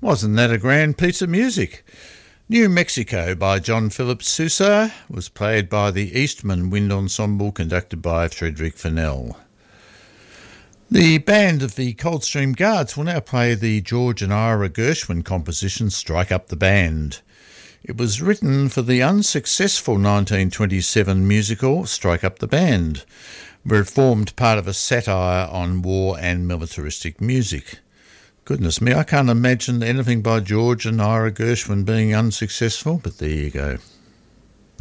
Wasn't that a grand piece of music? New Mexico by John Philip Sousa was played by the Eastman Wind Ensemble conducted by Frederick Fennell. The band of the Coldstream Guards will now play the George and Ira Gershwin composition Strike Up the Band. It was written for the unsuccessful 1927 musical Strike Up the Band, where it formed part of a satire on war and militaristic music. Goodness me, I can't imagine anything by George and Ira Gershwin being unsuccessful, but there you go.